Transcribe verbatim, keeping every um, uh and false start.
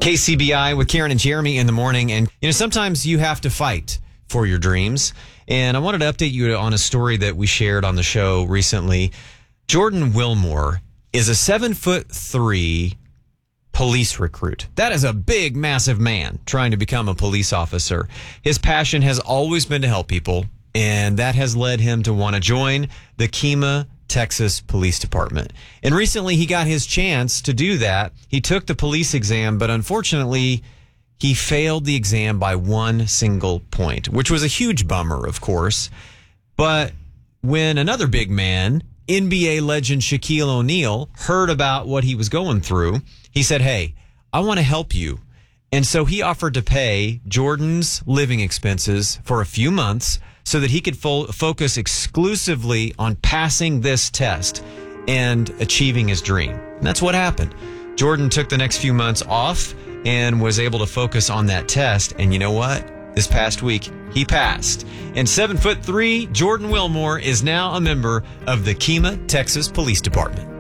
K C B I with Karen and Jeremy in the morning. And, you know, sometimes you have to fight for your dreams. And I wanted to update you on a story that we shared on the show recently. Jordan Wilmore is a seven foot three police recruit. That is a big, massive man trying to become a police officer. His passion has always been to help people, and that has led him to want to join the Kemah, Texas Police Department. And recently he got his chance to do that. He took the police exam, but unfortunately he failed the exam by one single point, which was a huge bummer, of course. But when another big man, N B A legend Shaquille O'Neal, heard about what he was going through, he said, hey, I want to help you. And so he offered to pay Jordan's living expenses for a few months so that he could fo- focus exclusively on passing this test and achieving his dream. And that's what happened. Jordan took the next few months off and was able to focus on that test. And you know what? This past week, he passed. And seven foot three, Jordan Wilmore is now a member of the Kemah, Texas Police Department.